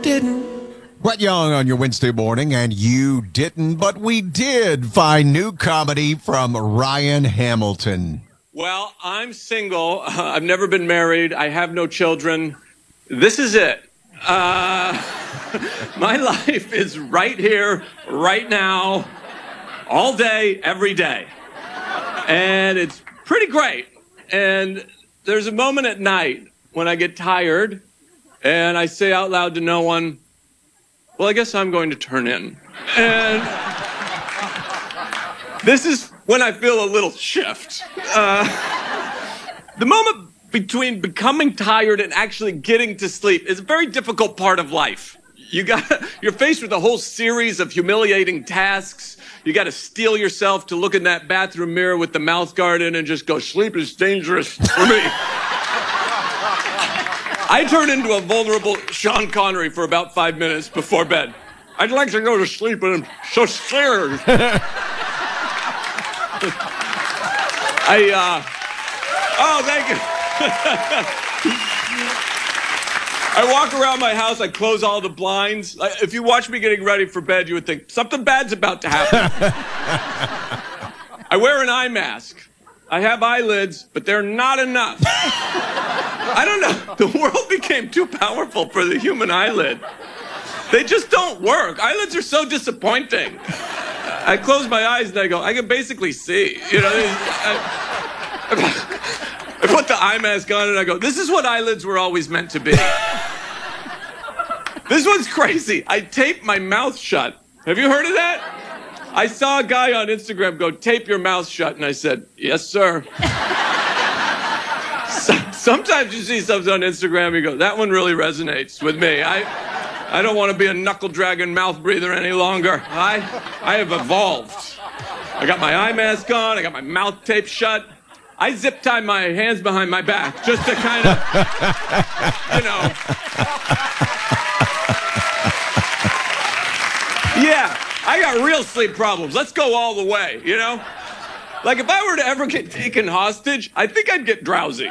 didn't. Brett Young on your Wednesday morning, and you didn't, but we did find new comedy from Ryan Hamilton. Well, I'm single. I've never been married. I have no children. This is it. My life is right here, right now, all day, every day. And it's pretty great. And there's a moment at night when I get tired and I say out loud to no one, well, I guess I'm going to turn in. And this is when I feel a little shift. The moment between becoming tired and actually getting to sleep is a very difficult part of life. You're faced with a whole series of humiliating tasks. You got to steel yourself to look in that bathroom mirror with the mouth guard in and just go, sleep is dangerous for me. I turn into a vulnerable Sean Connery for about 5 minutes before bed. I'd like to go to sleep, but I'm so scared. Thank you. I walk around my house, I close all the blinds. If you watch me getting ready for bed, you would think something bad's about to happen. I wear an eye mask. I have eyelids, but they're not enough. I don't know. The world became too powerful for the human eyelid. They just don't work. Eyelids are so disappointing. I close my eyes and I go, I can basically see. I put the eye mask on and I go, this is what eyelids were always meant to be. This one's crazy. I tape my mouth shut. Have you heard of that? I saw a guy on Instagram go, tape your mouth shut. And I said, yes, sir. Sometimes you see something on Instagram, you go, that one really resonates with me. I don't want to be a knuckle-dragging mouth breather any longer. I have evolved. I got my eye mask on. I got my mouth taped shut. I zip tie my hands behind my back just to kind of, Yeah, I got real sleep problems. Let's go all the way, Like, if I were to ever get taken hostage, I think I'd get drowsy.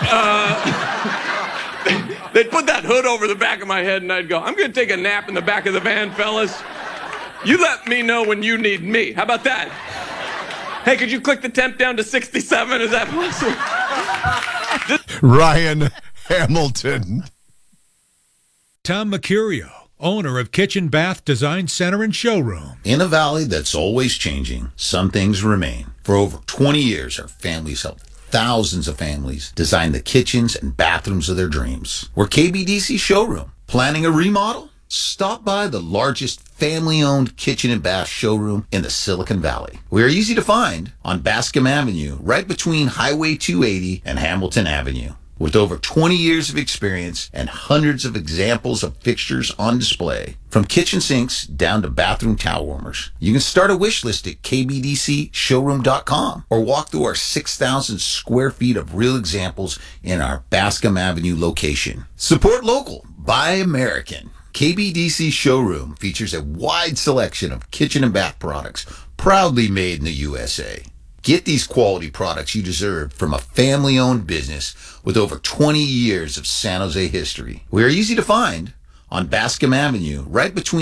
They'd put that hood over the back of my head, and I'd go, I'm going to take a nap in the back of the van, fellas. You let me know when you need me. How about that? Hey, could you click the temp down to 67? Is that possible? Ryan Hamilton. Tom Mercurio, owner of Kitchen Bath Design Center and Showroom. In a valley that's always changing, some things remain. For over 20 years, our family's helped thousands of families design the kitchens and bathrooms of their dreams. We're KBDC Showroom. Planning a remodel? Stop by the largest family-owned kitchen and bath showroom in the Silicon Valley. We are easy to find on Bascom Avenue, right between Highway 280 and Hamilton Avenue. With over 20 years of experience and hundreds of examples of fixtures on display, from kitchen sinks down to bathroom towel warmers, you can start a wish list at kbdcshowroom.com or walk through our 6,000 square feet of real examples in our Bascom Avenue location. Support local. Buy American. KBDC Showroom features a wide selection of kitchen and bath products proudly made in the USA. Get these quality products you deserve from a family-owned business with over 20 years of San Jose history. We are easy to find on Bascom Avenue, right between